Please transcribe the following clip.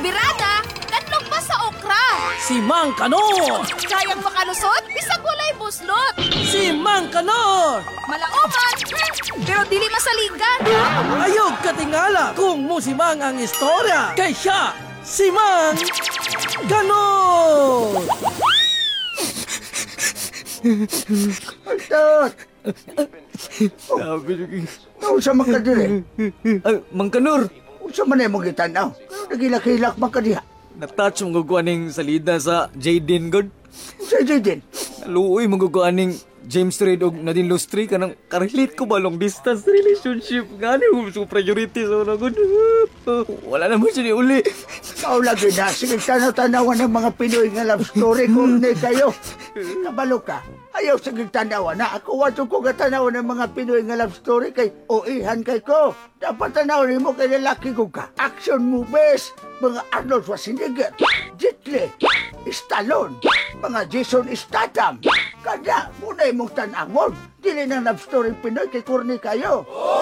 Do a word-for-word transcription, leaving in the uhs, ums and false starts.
Birada, kadlok pa sa okra. Si Mang Kanor! Kayang makalusot, bisag walay buslot. Si Mang Kanor! Malaoman, hmm, pero dili masaligan. Ayog katingala kung musimang ang istorya kay siya, si Mang Kanor! Altot! Nausa man ka dire. Ay, Mang Kanor, Usa man ay mong gitanaw. Nagilak-hilak man ka diha. natouch mong guguaning salida sa Jaden God. Sa din. Luoy mong guguaning James Reid og Nadine Lustri kanang karelate ko ba long distance relationship gani mo so priority sa una good. Wala naman siya ni uli. Ikaw lagi na. Sige, tanaw-tanawan ng mga Pinoy nga love story kung ni kayo. Kabalo ka. Ayaw sige tanawan na. Ako wato ko katanawan ng mga Pinoy nga love story kay oihan kay ko. Dapat tanawin mo kay lalaki ko ka. Action movies. Mga Arnold Schwarzenegger, Jet Li, Stallone, mga Jason Statham. Kaya, muna mong tanamon. Dili ng love story Pinoy kay Corny kayo.